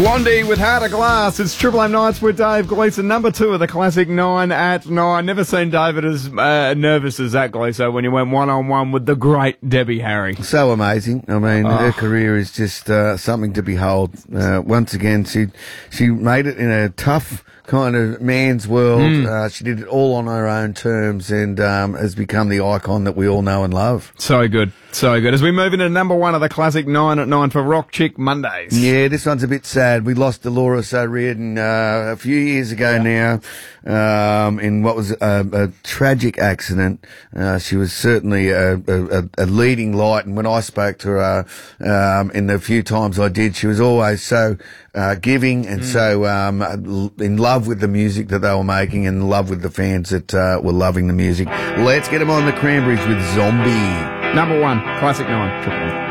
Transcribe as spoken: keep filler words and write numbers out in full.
Blondie with Heart of Glass. It's Triple M Nights with Dave Gleeson, number two of the Classic Nine at nine. Never seen David as uh, nervous as that, Gleeson, when you went one-on-one with the great Debbie Harry. So amazing. I mean, oh. her career is just uh, something to behold. Uh, once again, she she made it in a tough kind of man's world. Mm. Uh, she did it all on her own terms and um, has become the icon that we all know and love. So good. So good. As we move into number one of the Classic Nine at nine for Rock Chick Mondays. Yeah, this one's a bit sad. We lost Dolores O'Riordan uh, a few years ago yeah. now um, in what was a, a tragic accident. Uh, she was certainly a, a, a leading light, and when I spoke to her um, in the few times I did, she was always so uh, giving and mm. so um, in love with the music that they were making and in love with the fans that uh, were loving the music. Let's get them on the Cranberries with Zombie. Number one, Classic Nine, Triple M.